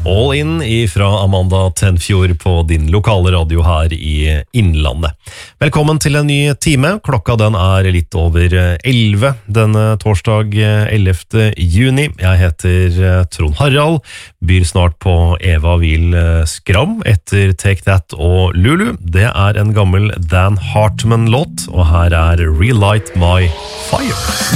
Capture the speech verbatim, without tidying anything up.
All In fra Amanda Tenfjord på din lokale radio her i Innlandet. Velkommen til en ny time. Klokka den er litt over elleve denne torsdag ellevte juni. Jeg heter Trond Harald, byr snart på Eva Vil Skram etter Take That og Lulu. Det er en gammel Dan Hartman-låt, og her er Relight My Fire.